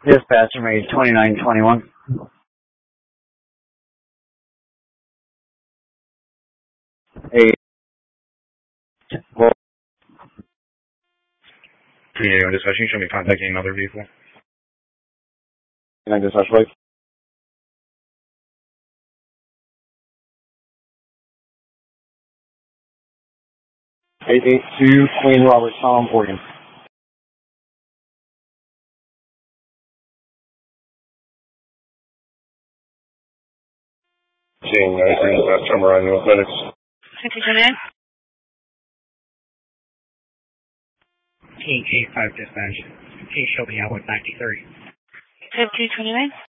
Dispatch rate 2921. Well, Community on dispatch, you show me contacting another vehicle. can I dispatch like? 882 Queen Robert Tom Oregon. Seeing dispatch, I'm running with medics. 5229? Team A5 dispatch. Please show me out with 93. 5229?